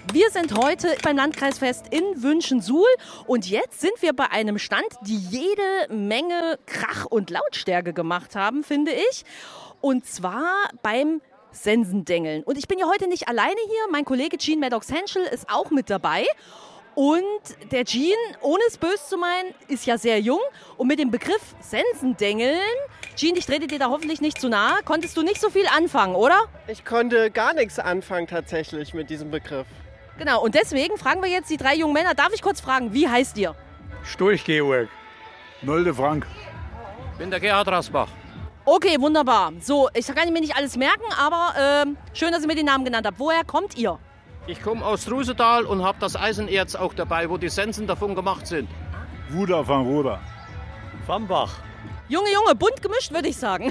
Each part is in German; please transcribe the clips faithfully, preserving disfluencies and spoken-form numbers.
Wir sind heute beim Landkreisfest in Wünschensuhl und jetzt sind wir bei einem Stand, die jede Menge Krach und Lautstärke gemacht haben, finde ich. Und zwar beim Sensendengeln. Und ich bin ja heute nicht alleine hier. Mein Kollege Jean Maddox-Henschel ist auch mit dabei. Und der Jean, ohne es böse zu meinen, ist ja sehr jung. Und mit dem Begriff Sensendengeln, Jean, ich trete dir da hoffentlich nicht zu nahe, konntest du nicht so viel anfangen, oder? Ich konnte gar nichts anfangen tatsächlich mit diesem Begriff. Genau, und deswegen fragen wir jetzt die drei jungen Männer. Darf ich kurz fragen, wie heißt ihr? Storch-Georg. Nolde Frank. Ich bin der Gerhard Rasbach. Okay, wunderbar. So, ich kann mir nicht alles merken, aber ähm, schön, dass ihr mir den Namen genannt habt. Woher kommt ihr? Ich komme aus Trusetal und habe das Eisenerz auch dabei, wo die Sensen davon gemacht sind. Wuda van Roda. Van Bach. Junge, Junge, bunt gemischt, würde ich sagen.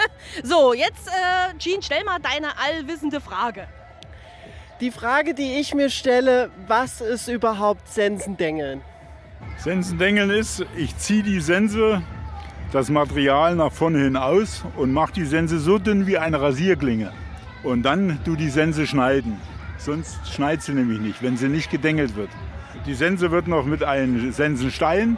So, jetzt, äh, Jean, stell mal deine allwissende Frage. Die Frage, die ich mir stelle, was ist überhaupt Sensendengeln? Sensendengeln ist, ich ziehe die Sense, das Material nach vorne hin aus und mache die Sense so dünn wie eine Rasierklinge. Und dann tu die Sense schneiden. Sonst schneidet sie nämlich nicht, wenn sie nicht gedengelt wird. Die Sense wird noch mit einem Sensenstein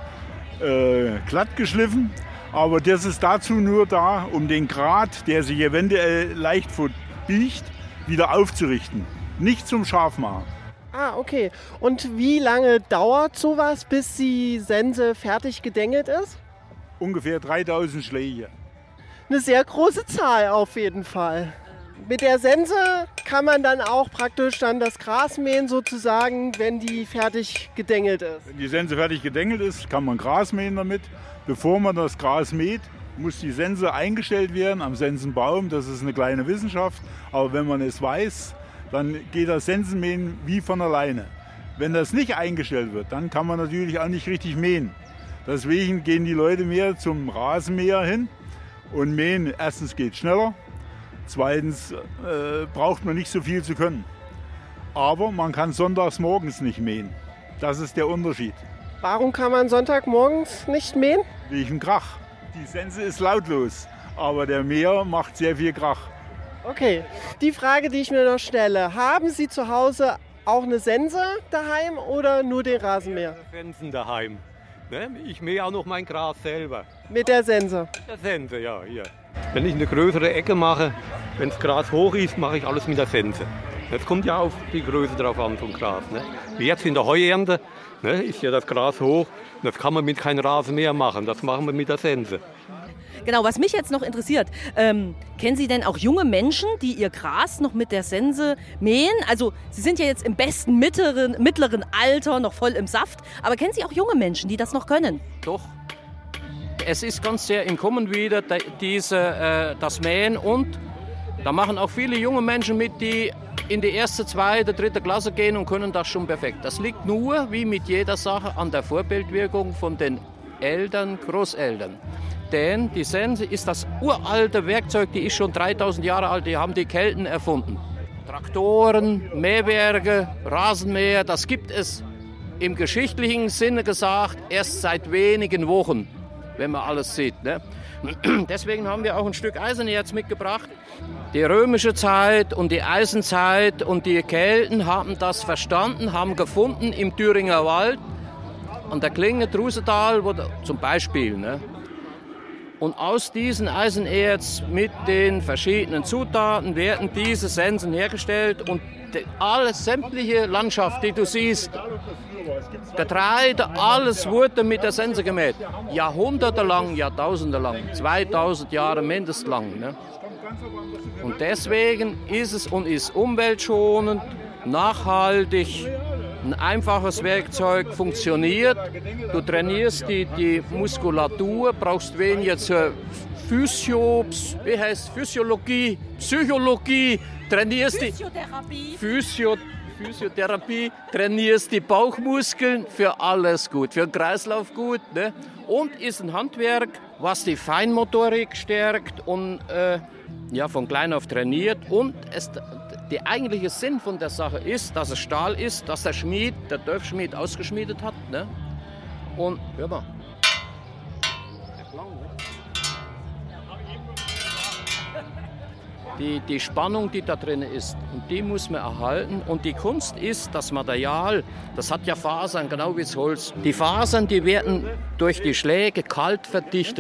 äh, glatt geschliffen. Aber das ist dazu nur da, um den Grat, der sich eventuell leicht verbiegt, wieder aufzurichten. Nicht zum Scharfmachen. Ah, okay. Und wie lange dauert sowas, bis die Sense fertig gedengelt ist? Ungefähr dreitausend Schläge. Eine sehr große Zahl auf jeden Fall. Mit der Sense kann man dann auch praktisch dann das Gras mähen sozusagen, wenn die fertig gedengelt ist. Wenn die Sense fertig gedengelt ist, kann man Gras mähen damit. Bevor man das Gras mäht, muss die Sense eingestellt werden am Sensenbaum. Das ist eine kleine Wissenschaft. Aber wenn man es weiß, dann geht das Sensenmähen wie von alleine. Wenn das nicht eingestellt wird, dann kann man natürlich auch nicht richtig mähen. Deswegen gehen die Leute mehr zum Rasenmäher hin und mähen. Erstens geht es schneller, zweitens äh, braucht man nicht so viel zu können. Aber man kann sonntags morgens nicht mähen. Das ist der Unterschied. Warum kann man Sonntagmorgens nicht mähen? Wegen Krach. Die Sense ist lautlos, aber der Mäher macht sehr viel Krach. Okay, die Frage, die ich mir noch stelle, haben Sie zu Hause auch eine Sense daheim oder nur den Rasenmäher? Sensen daheim. Ne? Ich mähe auch noch mein Gras selber. Mit der Sense? Mit der Sense, ja, hier. Wenn ich eine größere Ecke mache, wenn das Gras hoch ist, mache ich alles mit der Sense. Das kommt ja auf die Größe drauf an vom Gras. Ne? Wie jetzt in der Heuernte, ne, ist ja das Gras hoch. Das kann man mit keinem Rasenmäher machen, das machen wir mit der Sense. Genau, was mich jetzt noch interessiert, ähm, kennen Sie denn auch junge Menschen, die ihr Gras noch mit der Sense mähen? Also Sie sind ja jetzt im besten mittleren, mittleren Alter, noch voll im Saft, aber kennen Sie auch junge Menschen, die das noch können? Doch. Es ist ganz sehr im Kommen wieder diese, äh, das Mähen und da machen auch viele junge Menschen mit, die in die erste, zweite, dritte Klasse gehen und können das schon perfekt. Das liegt nur, wie mit jeder Sache, an der Vorbildwirkung von den Eltern, Großeltern. Denn die Sense ist das uralte Werkzeug, die ist schon dreitausend Jahre alt, die haben die Kelten erfunden. Traktoren, Mähwerke, Rasenmäher, das gibt es im geschichtlichen Sinne gesagt erst seit wenigen Wochen, wenn man alles sieht. Ne? Deswegen haben wir auch ein Stück Eisenerz mitgebracht. Die römische Zeit und die Eisenzeit und die Kelten haben das verstanden, haben gefunden im Thüringer Wald, an der Klinge Trusetal zum Beispiel. Ne? Und aus diesem Eisenerz mit den verschiedenen Zutaten werden diese Sensen hergestellt und alle sämtliche Landschaft, die du siehst, Getreide, alles wurde mit der Sense gemäht. Jahrhundertelang, Jahrtausendelang, zweitausend Jahre mindestens lang. Ne? Und deswegen ist es und ist umweltschonend, nachhaltig, ein einfaches Werkzeug, funktioniert. Du trainierst die, die Muskulatur, brauchst weniger zur Physio, wie heißt Physiologie, Psychologie, trainierst die Physiotherapie. Physio, Physiotherapie, trainierst die Bauchmuskeln, für alles gut, für den Kreislauf gut. Ne? Und ist ein Handwerk, was die Feinmotorik stärkt und äh, ja, von klein auf trainiert. Und es, der eigentliche Sinn von der Sache ist, dass es Stahl ist, dass der Schmied, der Dörfschmied ausgeschmiedet hat. Ne? Und hör mal. die, die Spannung, die da drin ist. Und die muss man erhalten. Und die Kunst ist, das Material, das hat ja Fasern, genau wie das Holz. Die Fasern, die werden durch die Schläge kalt verdichtet.